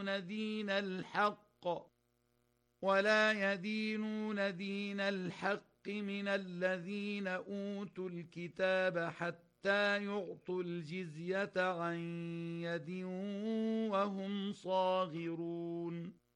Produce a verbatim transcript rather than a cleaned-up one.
دين الحق ولا يدينون دين الحق من الذين أوتوا الكتاب حتى يعطوا الجزية عن يد وهم صاغرون